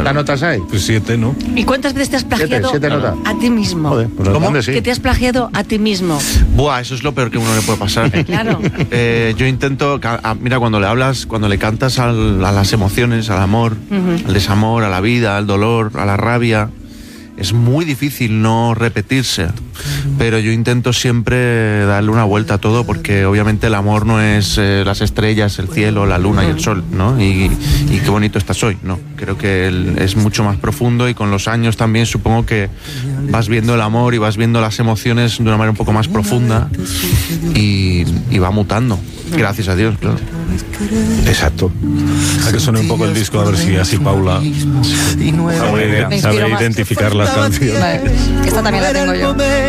¿Cuántas notas hay? Pues 7, ¿no? ¿Y cuántas veces te has plagiado Siete notas. a ti mismo? Joder, pues ¿Cómo? ¿dónde sí? Que te has plagiado a ti mismo. Buah, eso es lo peor que a uno le puede pasar. Claro. Yo intento, mira, cuando le hablas, cuando le cantas a las emociones, al amor, al desamor, a la vida, al dolor, a la rabia, es muy difícil no repetirse, pero yo intento siempre darle una vuelta a todo, porque obviamente el amor no es las estrellas, el cielo, la luna y el sol, ¿no? Y qué bonito estás hoy, ¿no? Creo que es mucho más profundo, y con los años también supongo que vas viendo el amor y vas viendo las emociones de una manera un poco más profunda, y va mutando, gracias a Dios, claro. Exacto. A que suene un poco el disco, a ver si así Paula sabe identificar las canciones. Esta también la tengo yo.